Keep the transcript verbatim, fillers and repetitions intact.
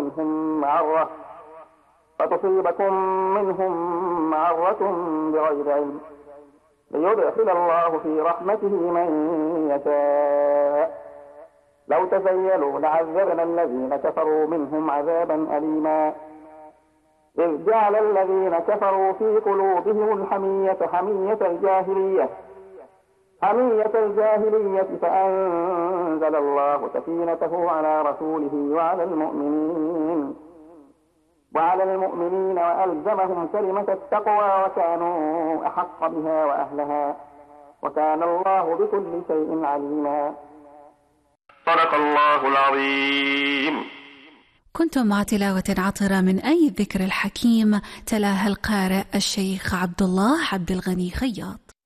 منهم معرة فتصيبكم منهم معرة بغير علم ليدخل الله في رحمته من يشاء لو تزيلوا لعذبنا الذين كفروا منهم عذابا أليما إذ جعل الذين كفروا في قلوبهم الحمية حمية الجاهلية حمية الجاهلية فأنزل الله سكينته على رسوله وعلى المؤمنين وعلى المؤمنين وألزمهم كلمة التقوى وكانوا أحق بها وأهلها وكان الله بكل شيء عليما. صدق الله العظيم. كنتم مع تلاوة عطرة من أي الذكر الحكيم، تلاها القارئ الشيخ عبد الله عبد الغني خياط.